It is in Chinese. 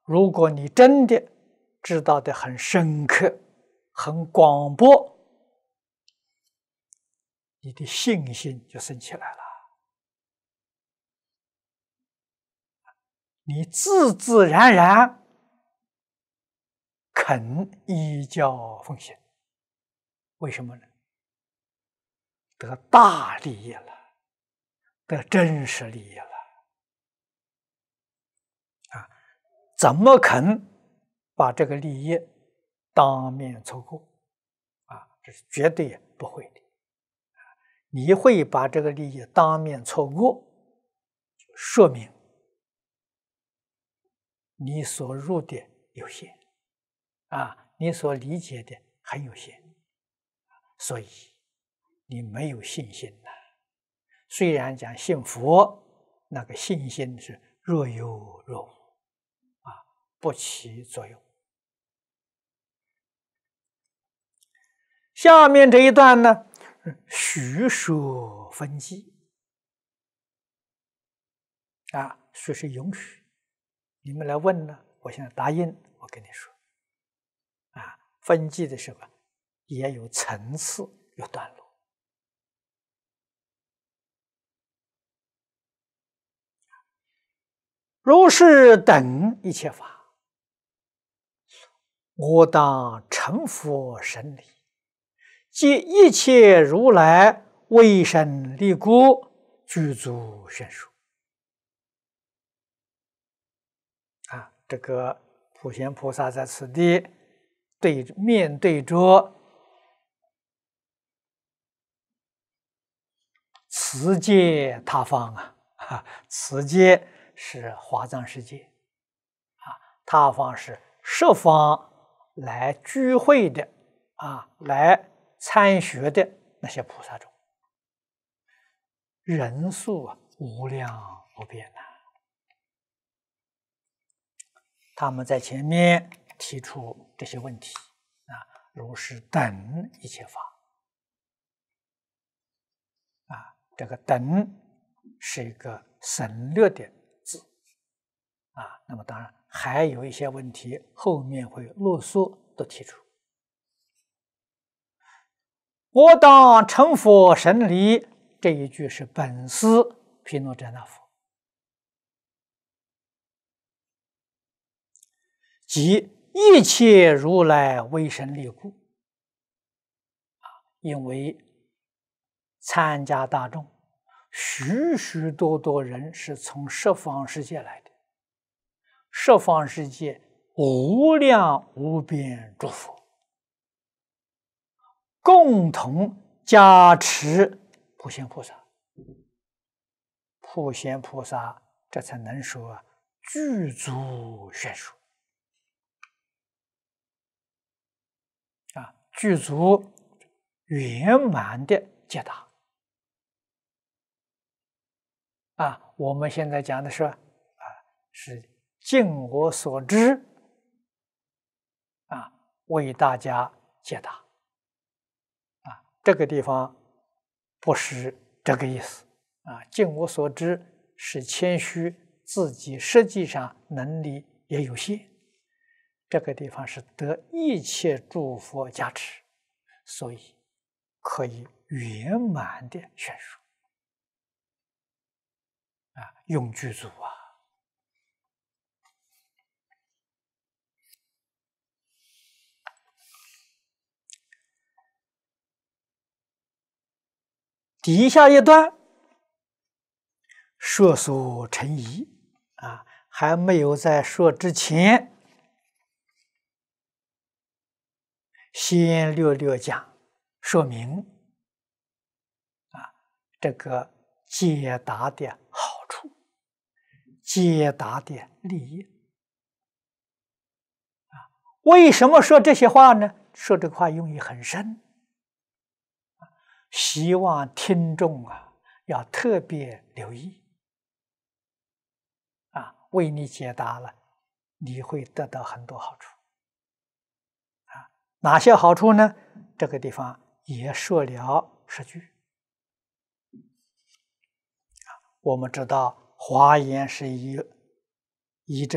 如果你真的知道的很深刻、很广博，你的信心就升起来了，你自自然然肯依教奉行。为什么呢？得大利益了，得真实利益了啊！怎么肯把这个利益当面错过啊？这是绝对不会的。你会把这个利益当面错过，说明你所入的有限啊，你所理解的很有限，所以你没有信心呐。虽然讲信佛，那个信心是若有若无啊，不起作用。下面这一段呢，许说分际啊，说是允许。你们来问呢，我现在答应，我跟你说啊，分际的时候也有层次，有段落。如是等一切法，我当成佛神理，即一切如来为神力故，具足宣说。啊，这个普贤菩萨在此地面对着此界他方啊，此界是华藏世界啊，他方是十方来聚会的啊，来参学的那些菩萨众，人数无量无边呐。他们在前面提出这些问题啊，如是等一切法啊，这个等是一个省略的字啊。那么当然还有一些问题，后面会啰嗦都提出。我当成佛神理，这一句是本师毗卢遮那佛，即一切如来为神力故因为参加大众许许多多人是从十方世界来的，十方世界无量无边诸佛共同加持普贤菩萨，普贤菩萨这才能说具足宣说啊，具足圆满的解答啊。我们现在讲的是尽我所知啊，为大家解答啊。这个地方不是这个意思啊，尽我所知是谦虚，自己实际上能力也有限。这个地方是得一切诸佛加持，所以可以圆满的宣说啊，用具足啊。底下一段说所成疑啊，还没有在说之前，先略略讲说明啊，这个解答的好处，解答的利益啊。为什么说这些话呢？说这个话用意很深，希望听众要特别留意啊，为你解答了，你会得到很多好处啊。哪些好处呢？这个地方也说了10句啊。我们知道华严是以这